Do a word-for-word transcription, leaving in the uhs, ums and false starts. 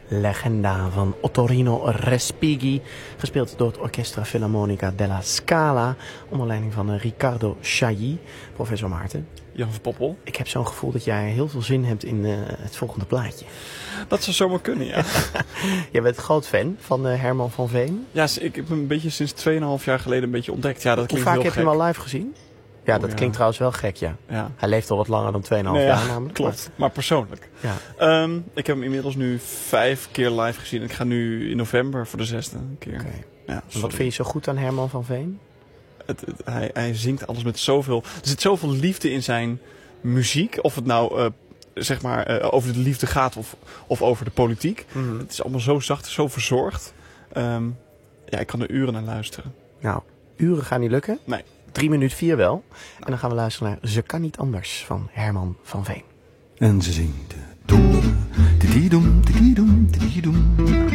Legenda van Ottorino Respighi, gespeeld door het Orchestra Filarmonica della Scala, onder leiding van uh, Riccardo Chailly. Professor Maarten. Jan van Poppel. Ik heb zo'n gevoel dat jij heel veel zin hebt in uh, het volgende plaatje. Dat zou zomaar kunnen, ja. Jij bent groot fan van uh, Herman van Veen. Ja, ik heb hem een beetje sinds twee komma vijf jaar geleden een beetje ontdekt. Ja, dat klinkt Hoe vaak heel heb gek. je hem al live gezien? Ja, dat Oh, ja. klinkt trouwens wel gek, ja. Ja. Hij leeft al wat langer dan twee komma vijf Nee, jaar ja, namelijk. klopt, maar persoonlijk. Ja. Um, ik heb hem inmiddels nu vijf keer live gezien. Ik ga nu in november voor de zesde keer. Okay. Ja, en wat vind je zo goed aan Herman van Veen? Het, het, hij, hij zingt alles met zoveel... Er zit zoveel liefde in zijn muziek. Of het nou uh, zeg maar uh, over de liefde gaat of, of over de politiek. Mm-hmm. Het is allemaal zo zacht, zo verzorgd. Um, ja, ik kan er uren naar luisteren. Nou, uren gaan niet lukken. Nee. Drie minuut vier wel. En dan gaan we luisteren naar Ze kan niet anders van Herman van Veen. En ze zingt. Doem, di-di-doem, di-di-doem.